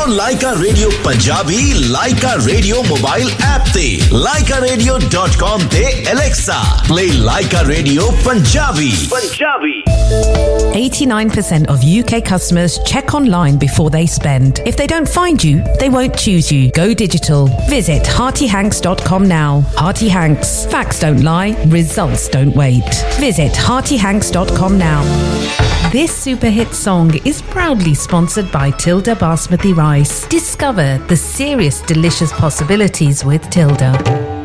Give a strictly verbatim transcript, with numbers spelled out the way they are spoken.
ਲਾਈਕਾ radio Punjabi ਲਾਈਕਾ radio mobile app ਤੇ ਲਾਈਕਾ radio dot com ਤੇ Alexa play ਲਾਈਕਾ radio Punjabi Punjabi eighty-nine percent of U K customers check online before they spend. If they don't find you, they won't choose you. Go digital. Visit hearty hanks dot com now. Hearty Hanks. Facts don't lie. Results don't wait. Visit hearty hanks dot com now. This super hit song is proudly sponsored by Tilda Basmati Rice. Discover the serious delicious possibilities with Tilda.